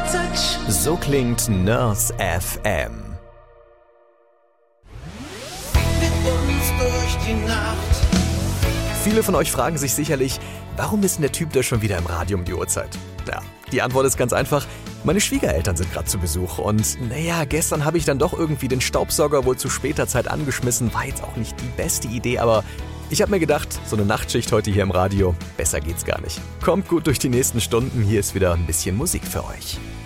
So klingt Nurse FM. Mit uns durch die Nacht. Viele von euch fragen sich sicherlich, warum ist denn der Typ da schon wieder im Radio um die Uhrzeit? Ja, die Antwort ist ganz einfach. Meine Schwiegereltern sind gerade zu Besuch und gestern habe ich dann doch irgendwie den Staubsauger wohl zu später Zeit angeschmissen. War jetzt auch nicht die beste Idee, aber ich habe mir gedacht, so eine Nachtschicht heute hier im Radio, besser geht's gar nicht. Kommt gut durch die nächsten Stunden, hier ist wieder ein bisschen Musik für euch.